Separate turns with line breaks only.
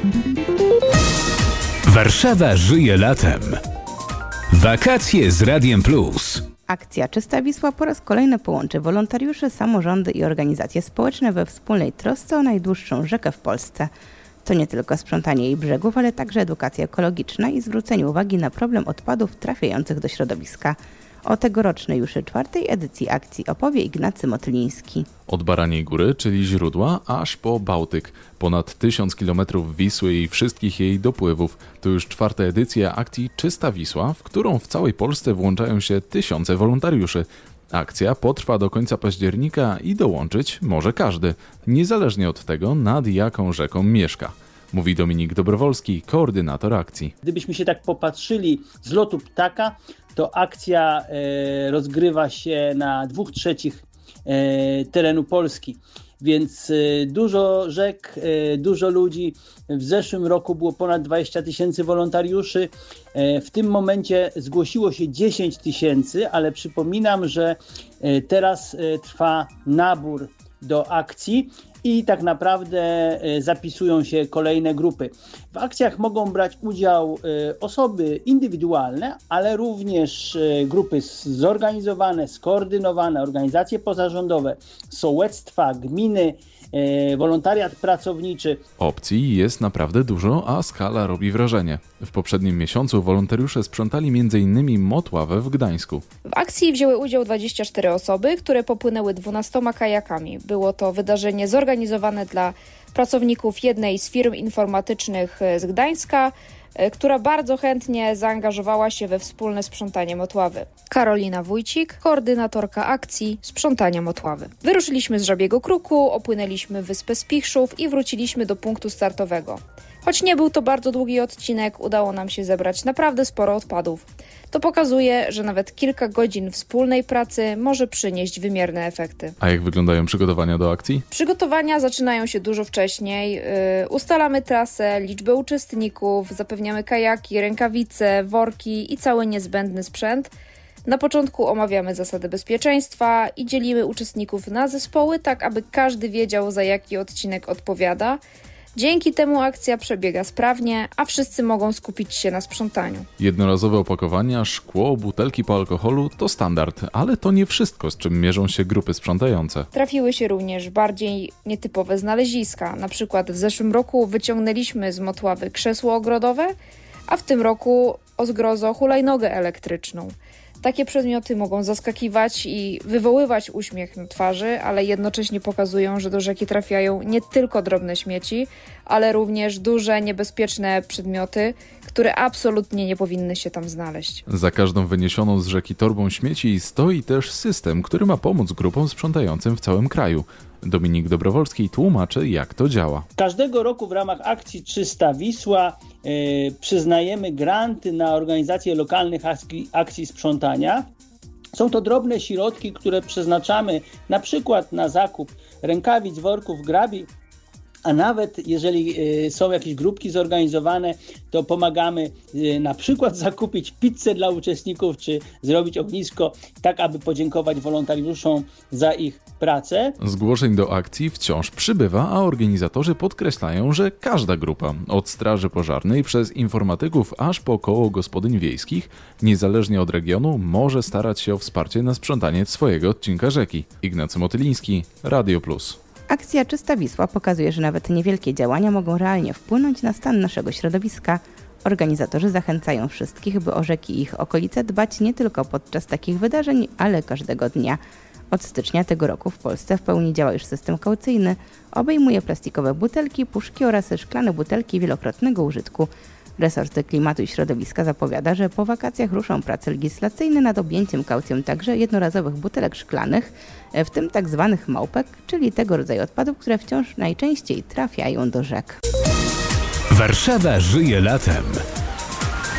Warszawa żyje latem. Wakacje z Radiem Plus.
Akcja Czysta Wisła po raz kolejny połączy wolontariuszy, samorządy i organizacje społeczne we wspólnej trosce o najdłuższą rzekę w Polsce. To nie tylko sprzątanie jej brzegów, ale także edukacja ekologiczna i zwrócenie uwagi na problem odpadów trafiających do środowiska. O tegorocznej już 4. edycji akcji opowie Ignacy Motyliński.
Od Baraniej Góry, czyli źródła, aż po Bałtyk. Ponad 1000 km Wisły i wszystkich jej dopływów. To już 4. edycja akcji Czysta Wisła, w którą w całej Polsce włączają się tysiące wolontariuszy. Akcja potrwa do końca października i dołączyć może każdy, niezależnie od tego, nad jaką rzeką mieszka. Mówi Dominik Dobrowolski, koordynator akcji.
Gdybyśmy się tak popatrzyli z lotu ptaka, to akcja rozgrywa się na 2/3 terenu Polski. Więc dużo rzek, dużo ludzi. W zeszłym roku było ponad 20 000 wolontariuszy. W tym momencie zgłosiło się 10 000, ale przypominam, że teraz trwa nabór do akcji i tak naprawdę zapisują się kolejne grupy. W akcjach mogą brać udział osoby indywidualne, ale również grupy zorganizowane, skoordynowane, organizacje pozarządowe, sołectwa, gminy, wolontariat pracowniczy.
Opcji jest naprawdę dużo, a skala robi wrażenie. W poprzednim miesiącu wolontariusze sprzątali m.in. Motławę w Gdańsku.
W akcji wzięły udział 24 osoby, które popłynęły 12 kajakami. Było to wydarzenie zorganizowane dla pracowników jednej z firm informatycznych z Gdańska, która bardzo chętnie zaangażowała się we wspólne sprzątanie Motławy. Karolina Wójcik, koordynatorka akcji sprzątania Motławy. Wyruszyliśmy z Żabiego Kruku, opłynęliśmy wyspę Spichrzów i wróciliśmy do punktu startowego. Choć nie był to bardzo długi odcinek, udało nam się zebrać naprawdę sporo odpadów. To pokazuje, że nawet kilka godzin wspólnej pracy może przynieść wymierne efekty.
A jak wyglądają przygotowania do akcji?
Przygotowania zaczynają się dużo wcześniej. Ustalamy trasę, liczbę uczestników, zapewniamy kajaki, rękawice, worki i cały niezbędny sprzęt. Na początku omawiamy zasady bezpieczeństwa i dzielimy uczestników na zespoły, tak aby każdy wiedział, za jaki odcinek odpowiada. Dzięki temu akcja przebiega sprawnie, a wszyscy mogą skupić się na sprzątaniu.
Jednorazowe opakowania, szkło, butelki po alkoholu to standard, ale to nie wszystko, z czym mierzą się grupy sprzątające.
Trafiły się również bardziej nietypowe znaleziska. Na przykład w zeszłym roku wyciągnęliśmy z Motławy krzesło ogrodowe, a w tym roku, o zgrozo, hulajnogę elektryczną. Takie przedmioty mogą zaskakiwać i wywoływać uśmiech na twarzy, ale jednocześnie pokazują, że do rzeki trafiają nie tylko drobne śmieci, ale również duże, niebezpieczne przedmioty, które absolutnie nie powinny się tam znaleźć.
Za każdą wyniesioną z rzeki torbą śmieci stoi też system, który ma pomóc grupom sprzątającym w całym kraju. Dominik Dobrowolski tłumaczy, jak to działa.
Każdego roku w ramach akcji Czysta Wisła przyznajemy granty na organizację lokalnych akcji sprzątania. Są to drobne środki, które przeznaczamy na przykład na zakup rękawic, worków, grabi, a nawet jeżeli są jakieś grupki zorganizowane, to pomagamy na przykład zakupić pizzę dla uczestników, czy zrobić ognisko, tak aby podziękować wolontariuszom za ich pracę.
Zgłoszeń do akcji wciąż przybywa, a organizatorzy podkreślają, że każda grupa, od straży pożarnej przez informatyków aż po koło gospodyń wiejskich, niezależnie od regionu, może starać się o wsparcie na sprzątanie swojego odcinka rzeki. Ignacy Motyliński, Radio Plus.
Akcja Czysta Wisła pokazuje, że nawet niewielkie działania mogą realnie wpłynąć na stan naszego środowiska. Organizatorzy zachęcają wszystkich, by o rzeki i ich okolice dbać nie tylko podczas takich wydarzeń, ale każdego dnia. Od stycznia tego roku w Polsce w pełni działa już system kaucyjny. Obejmuje plastikowe butelki, puszki oraz szklane butelki wielokrotnego użytku. Resort Klimatu i Środowiska zapowiada, że po wakacjach ruszą prace legislacyjne nad objęciem kaucją także jednorazowych butelek szklanych, w tym tzw. małpek, czyli tego rodzaju odpadów, które wciąż najczęściej trafiają do rzek.
Warszawa żyje latem.